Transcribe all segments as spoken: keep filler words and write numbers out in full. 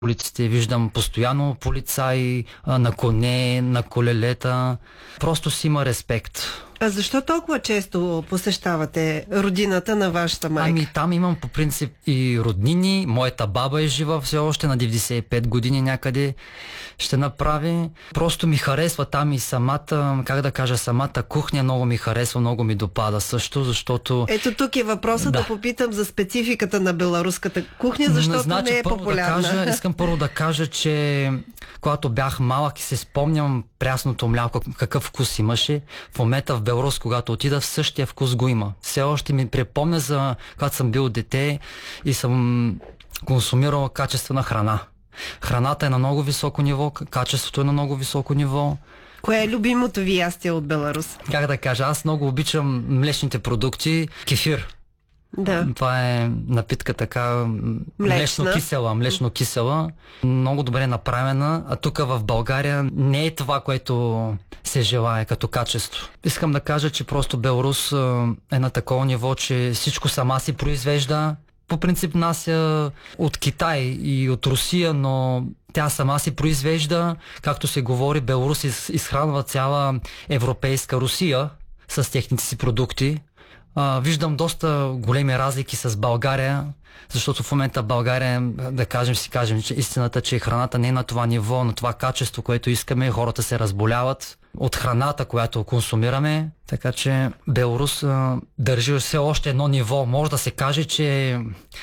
улиците виждам постоянно полицаи, на коне, на колелета. Просто си има респект. А защо толкова често посещавате родината на вашата майка? Ами там имам по принцип и роднини. Моята баба е жива все още, на деветдесет и пет години някъде ще направи. Просто ми харесва там и самата, как да кажа, самата кухня много ми харесва, много ми допада също, защото... Ето тук е въпросът да, да попитам за спецификата на беларуската кухня, защото значи, не е популярна. Да кажа, искам първо да кажа, че когато бях малък и се спомням прясното мляко, какъв вкус имаше, в момента в Беларус, когато отида, същия вкус го има. Все още ми припомня за когато съм бил дете и съм консумирал качествена храна. Храната е на много високо ниво, качеството е на много високо ниво. Кое е любимото ви ястие от Беларус? Как да кажа, аз много обичам млечните продукти, кефир. Да. Това е напитка така млечно-кисела, млечно-кисела, много добре направена, а тук в България не е това, което се желае като качество. Искам да кажа, че просто Беларус е на такова ниво, че всичко сама си произвежда. По принцип нася от Китай и от Русия, но тя сама си произвежда. Както се говори, Беларус изхранва цяла европейска Русия с техните си продукти. А, виждам доста големи разлики с България, защото в момента България, да кажем, си кажем, че истината, че храната не е на това ниво, на това качество, което искаме, хората се разболяват от храната, която консумираме, така че Беларус а, държи все още едно ниво. Може да се каже, че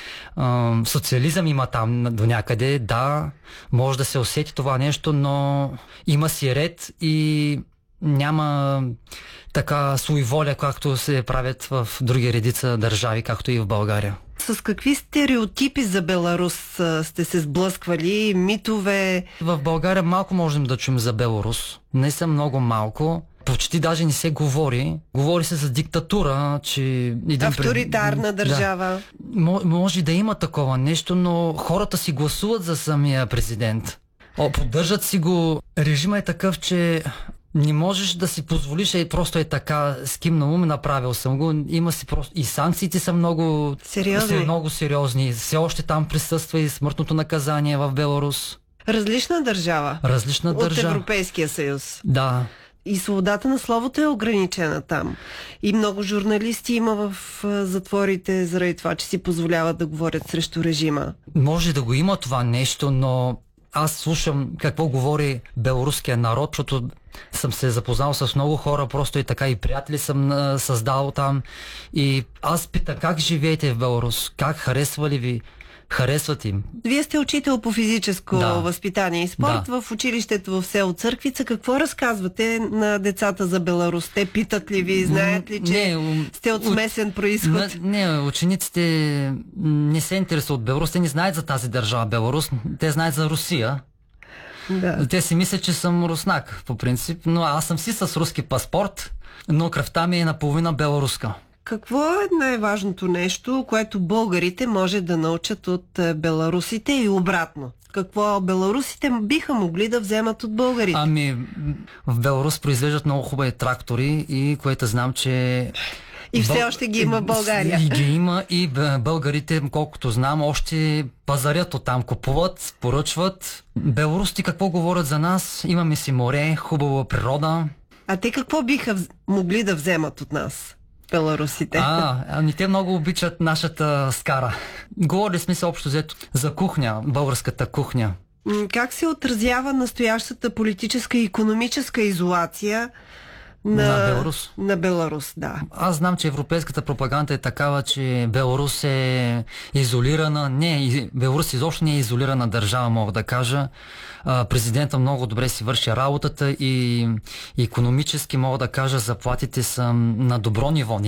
а, социализъм има там до някъде, да, може да се усети това нещо, но има си ред и няма така своеволя, както се правят в други редица държави, както и в България. С какви стереотипи за Беларус сте се сблъсквали, митове? В България малко можем да чуем за Беларус. Не са много малко. Почти даже не се говори. Говори се за диктатура, че... Един авторитарна държава. Да. Може да има такова нещо, но хората си гласуват за самия президент. О, поддържат си го. Режима е такъв, че не можеш да си позволиш, е просто е така, с ким на ум, направил съм го. Има си просто... И санкциите са много сериозни. Са много сериозни. Все още там присъства и смъртното наказание в Беларус. Различна държава. Различна от държава. От Европейския съюз. Да. И свободата на словото е ограничена там. И много журналисти има в затворите заради това, че си позволяват да говорят срещу режима. Може да го има това нещо, но аз слушам какво говори беларуския народ, защото съм се запознал с много хора, просто и така и приятели съм а, създал там. И аз питам, как живеете в Беларус? Как харесва ли ви? Харесват им. Вие сте учител по физическо да. възпитание и спорт да. в училището в село Църквица. Какво разказвате на децата за Беларус? Те питат ли ви, знаят ли, че не, сте от смесен происход? Не, не, учениците не се интересуват от Беларус, те не знаят за тази държава Беларус, те знаят за Русия. Да. Те си мислят, че съм руснак по принцип, но аз съм си с руски паспорт, но кръвта ми е наполовина беларуска. Какво е най-важното нещо, което българите може да научат от беларусите и обратно? Какво беларусите биха могли да вземат от българите? Ами, в Беларус произвеждат много хубави трактори и което знам, че... И все Бъл... още ги има в България. И ги има и българите, колкото знам, още пазарят оттам, купуват, поръчват. Беларусите какво говорят за нас? Имаме си море, хубава природа. А те какво биха могли да вземат от нас? Беларусите. А, ами те много обичат нашата скара. Говорили сме се общо взето за кухня, българската кухня. Как се отразява настоящата политическа и икономическа изолация на, на Беларус? На Беларус, да. Аз знам, че европейската пропаганда е такава, че Беларус е изолирана. Не, Беларус изобщо не е изолирана държава, мога да кажа. Президента много добре си върши работата и икономически, мога да кажа, заплатите са на добро ниво.